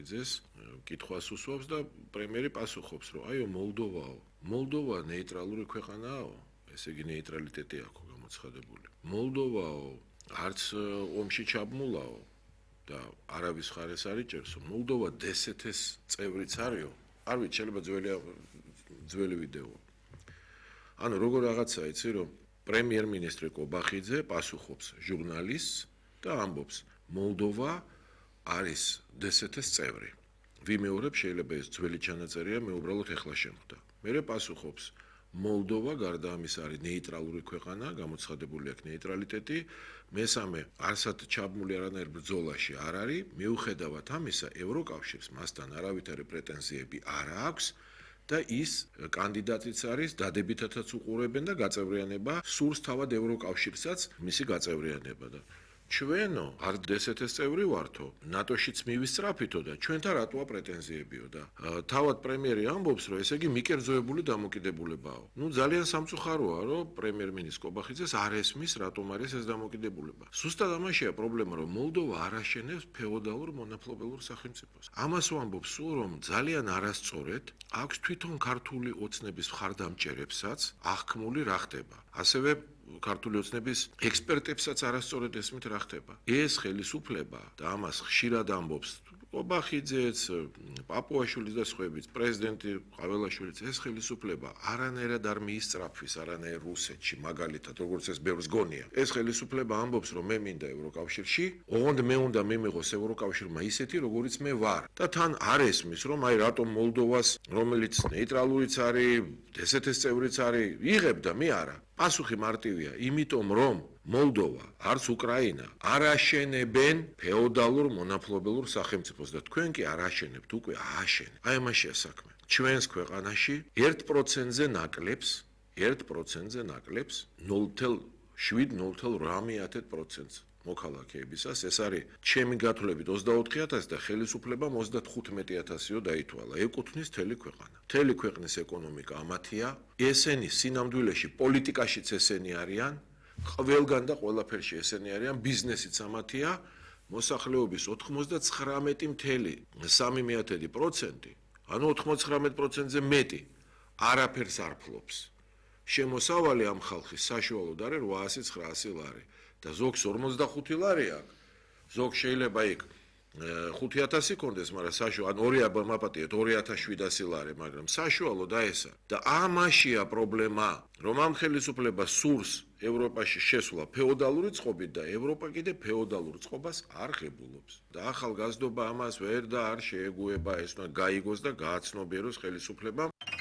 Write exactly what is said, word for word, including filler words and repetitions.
ყობახიძეს კითხვას უსვამს და პრემიერი პასუხობს, რომ აიო მოლდოვაო, მოლდოვა ნეიტრალური ქვეყანაა, ესე იგი ნეიტრალიტეტი აქვს გამოცხადებული. მოლდოვაო არც ომში ჩაბმულაო და არავის ხარეს არ იჭერს, მოლდოვა დსთ-ს წევრიც არისო. არ ვიცი, შეიძლება ძველი ძველი ვიდეოა. ანუ როგორ რაღაცა იცი, რომ პრემიერ-მინისტრი ყობახიძე პასუხობს ჟურნალისტს და ამბობს, მოლდოვა არის დსთ-ს წევრი. ვიმეორებ, შეიძლება ეს ძველი ჩანაწერია, მე უბრალოდ ეხლა შემხვდა. მერე პასუხობს, მოლდოვა გარდა ამის არის ნეიტრალური ქვეყანა, გამოცხადებული აქვს ნეიტრალიტეტი, მესამე, არსად ჩაბმული არანაირ ბრძოლაში არ არის, მიუხედავად ამისა, ევროკავშირს მასთან არავითარი პრეტენზიები არ აქვს და ის კანდიდატიც არის, დადებითათაც უყურებენ და გაწევრიანება სურს თავად ევროკავშირსაც მისი გაწევრიანება და ჩვენო არ დსთ-ს წევრი ვართო, ნატოშიც მივისწრაფითო და ჩვენთან რატოა პრეტენზიებიო და თავად პრემიერი ამბობს, რომ ესე იგი მიკერძოებული დამოკიდებულებაა. ნუ ძალიან სამწუხაროა, რომ პრემიერ-მინისტრ ყობახიძეს არ ესმის, რატომ არის ეს დამოკიდებულება. ზუსტად ამაშია პრობლემა, რომ მოლდოვა არ აშენებს ფეოდალურ მონაპლობელურ სახელმწიფოს. ამას ვამბობ სულ, რომ ძალიან არასწორად აქვს თვითონ ქართული ოცნების მხარდამჭერებსაც აღქმული რა ხდება. ასევე ქართული ოცნების ექსპერტებსაც არასწორად ესმით რა ხდება. ეს ხელისუფლება და ამას ხშირად ამბობს ყობახიძეც, პაპუაშვილიც და სხვაებიც, პრეზიდენტი ყაველაშვილიც, ეს ხელისუფლება არანაირად არ მიისწრაფვის არანაირ რუსეთში, მაგალითად, როგორც ეს ბევრს გონია. ეს ხელისუფლება ამბობს, რომ მე მინდა ევროკავშირში, ოღონდ მე უნდა მიმიღოს ევროკავშირმა ისეთი, როგორიც მე ვარ. და თან არ ესმის, რომ აი რატომ მოლდოვას, რომელიც ნეიტრალურიც არის, დსთ-ს წევრიც არის, იღებდა, მე არა. პასუხი მარტივია, იმიტომ რომ მოლდოვა, არც უკრაინა არ აშენებენ ფეოდალურ მონაპლობელურ სახელმწიფოს და თქვენ კი არ აშენებთ, უკვე ააშენებთ. აი ამაშია საქმე. ჩვენს ქვეყანაში ერთ პროცენტზე ნაკლებს, ერთ პროცენტზე ნაკლებს ნულ ათეულ შვიდ ნულ ათეულ რამე პროცენტს მოქალაქეებისას, ეს არის ჩემი გათვლებით ოცდაოთხი ათასი და ხელისუფლებამ ოცდახუთმეტი ათასიო დაითვალა. ეკუთვნის მთელი ქვეყანა. მთელი ქვეყნის ეკონომიკა ამათია, ესენი სინამდვილეში პოლიტიკაშიც ესენი არიან, ყველგან და ყველაფერში ესენი არიან, ბიზნესიც ამათია, მოსახლეობის ოცდათხმეტი წუთი სამი პროცენტი, ანუ ოცდათხმეტ პროცენტზე მეტი არაფერს არ ფლობს. შემოსავალი ამ ხალხის საშუალოდ არის რვაასი ცხრაასი ლარი და ზოგს ორმოცდახუთი ლარი აქვს. ზოგ შეიძლება იქ ხუთი ათასი კონდეს, მაგრამ საშუალო ან ორი მაპატიეთ ორი ათას შვიდასი ლარი, მაგრამ საშუალო და ესა. და ამაშია პრობლემა, რომ ამ ხელისუფლებას სურს ევროპაში შესვლა ფეოდალური წყობით და ევროპა კიდე ფეოდალურ წყობას არ ღებულობს. და ახალგაზრდობა ამას ვერ და არ შეეგუება, ეს უნდა გაიგოს და გააცნობიეროს ხელისუფლებამ.